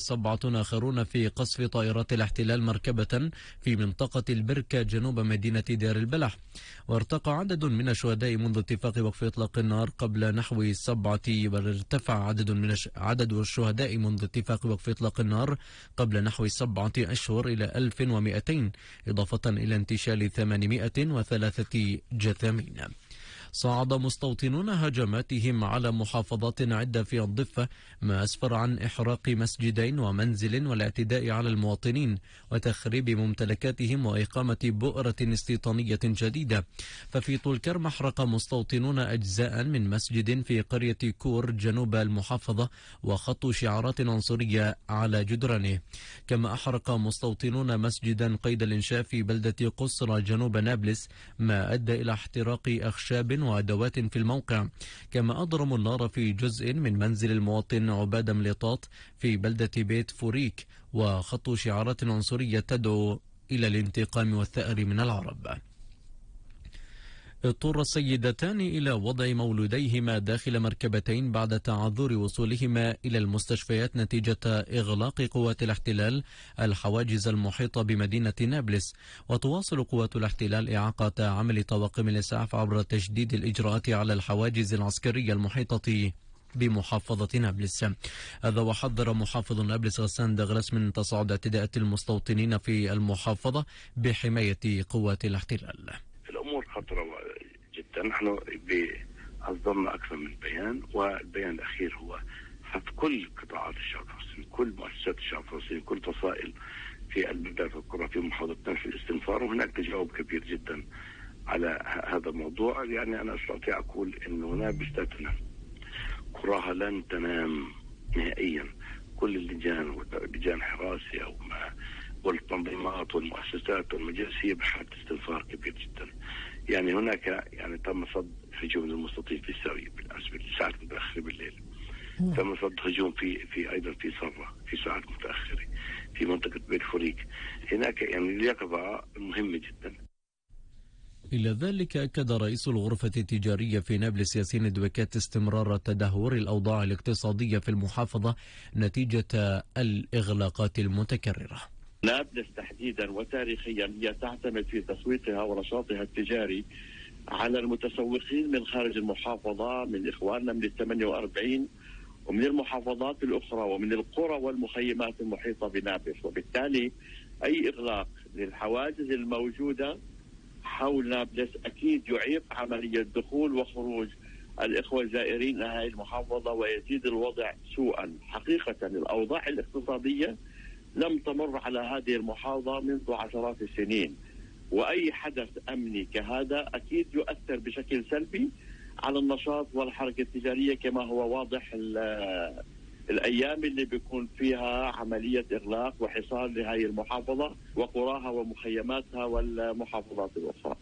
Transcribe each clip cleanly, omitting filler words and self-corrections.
7 آخرون في قصف طائرات الاحتلال مركبة في منطقة البركة جنوب مدينة دير البلح. وارتقى عدد من الشهداء منذ اتفاق وقف إطلاق النار قبل نحو 7 وارتفع عدد الشهداء منذ اتفاق وقف إطلاق النار قبل نحو 7 أشهر إلى 1200، إضافة إلى انتشال 803 جثامين. صعد مستوطنون هجماتهم على محافظات عدة في الضفة، ما أسفر عن إحراق مسجدين ومنزل والاعتداء على المواطنين وتخريب ممتلكاتهم وإقامة بؤرة استيطانية جديدة. ففي طول كرم أحرق مستوطنون أجزاء من مسجد في قرية كور جنوب المحافظة وخطوا شعارات عنصرية على جدرانه. كما أحرق مستوطنون مسجدا قيد الإنشاء في بلدة قصرة جنوب نابلس، ما أدى إلى احتراق أخشاب وأدوات في الموقع. كما أضرموا النار في جزء من منزل المواطن عبادة مليطات في بلدة بيت فوريك وخطوا شعارات عنصرية تدعو إلى الانتقام والثأر من العرب. اضطر السيدتان إلى وضع مولوديهما داخل مركبتين بعد تعذر وصولهما إلى المستشفيات نتيجة إغلاق قوات الاحتلال الحواجز المحيطة بمدينة نابلس. وتواصل قوات الاحتلال إعاقة عمل طواقم الإسعاف عبر تشديد الإجراءات على الحواجز العسكرية المحيطة بمحافظة نابلس. هذا وحذر محافظ نابلس غسان دغرس من تصاعد اعتداءات المستوطنين في المحافظة بحماية قوات الاحتلال. الأمور خطرة جدا. نحن أصدرنا أكثر من بيان، والبيان الأخير هو حث كل قطاعات الشعب الفلسطيني، كل مؤسسات الشعب الفلسطيني، كل فصائل في البلدات والقرى في محافظتنا في الاستنفار. وهناك تجاوب كبير جدا على هذا الموضوع. يعني أنا أستطيع أقول أنه نابلس لا تنام، قراها لن تنام نهائيا. كل اللجان ولجان حراسة والتنظيمات والمؤسسات والمجالس هي بحالة استنفار كبير جدا. يعني هناك تم صد هجوم للمستوطنين في السوي بالنسبة للساعات المتأخرة بالليل. تم صد هجوم في أيضا في صرة في ساعات متأخرة في منطقة بيت فوريك. هناك اليقظة مهمة جدا. إلى ذلك أكد رئيس الغرفة التجارية في نابلس ياسين دويكات استمرار تدهور الأوضاع الاقتصادية في المحافظة نتيجة الإغلاقات المتكررة. نابلس تحديدا وتاريخيا هي تعتمد في تسويقها ونشاطها التجاري على المتسوقين من خارج المحافظة، من إخواننا من 48 ومن المحافظات الأخرى ومن القرى والمخيمات المحيطة بنابلس. وبالتالي أي إغلاق للحواجز الموجودة حول نابلس أكيد يعيق عملية دخول وخروج الإخوة الزائرين إلى هذه المحافظة ويزيد الوضع سوءا. حقيقة الأوضاع الاقتصادية لم تمر على هذه المحافظة منذ عشرات السنين، وأي حدث أمني كهذا أكيد يؤثر بشكل سلبي على النشاط والحركة التجارية، كما هو واضح الأيام اللي بيكون فيها عملية إغلاق وحصار لهذه المحافظة وقراها ومخيماتها والمحافظات الأخرى.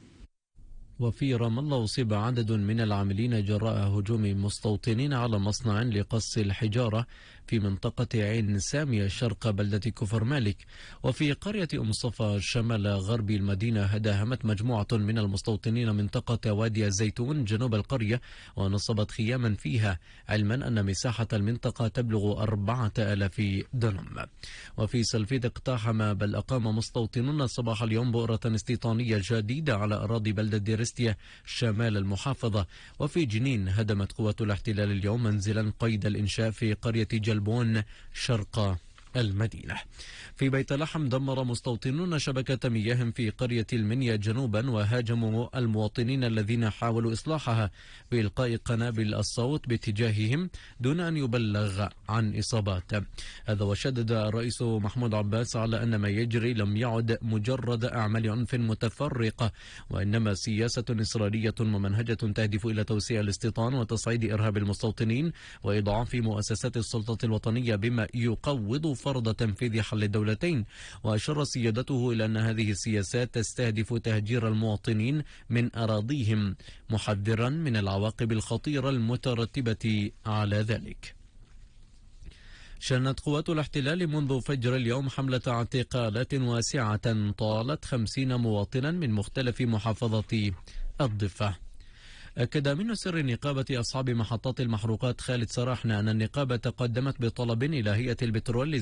وفي رام الله أصيب عدد من العاملين جراء هجوم مستوطنين على مصنع لقص الحجارة في منطقة عين سامية شرق بلدة كفر مالك. وفي قرية أم صفا شمال غرب المدينة هداهمت مجموعة من المستوطنين منطقة وادي الزيتون جنوب القرية ونصبت خياما فيها، علما أن مساحة المنطقة تبلغ 4000 دنم. وفي سلفيد اقتحم بل أقام مستوطنون صباح اليوم بؤرة استيطانية جديدة على أراضي بلدة ديرستيا شمال المحافظة. وفي جنين هدمت قوات الاحتلال اليوم منزلا قيد الإنشاء في قرية جلبون شرق المدينة. في بيت لحم دمر مستوطنون شبكة مياه في قرية المنيا جنوبا وهاجموا المواطنين الذين حاولوا إصلاحها بإلقاء قنابل الصوت باتجاههم دون أن يبلغ عن إصابات. هذا وشدد الرئيس محمود عباس على أن ما يجري لم يعد مجرد أعمال عنف متفرقة، وإنما سياسة إسرائيلية ممنهجة تهدف إلى توسيع الاستيطان وتصعيد إرهاب المستوطنين وإضعاف مؤسسات السلطة الوطنية بما يقوض فرض تنفيذ حل الدولتين. وأشار سيادته إلى أن هذه السياسات تستهدف تهجير المواطنين من أراضيهم، محذرا من العواقب الخطيرة المترتبة على ذلك. شنت قوات الاحتلال منذ فجر اليوم حملة اعتقالات واسعة طالت 50 مواطنا من مختلف محافظات الضفة. أكد من سر نقابة أصحاب محطات المحروقات خالد سراحنا أن النقابة قدمت بطلب إلى هيئة البترول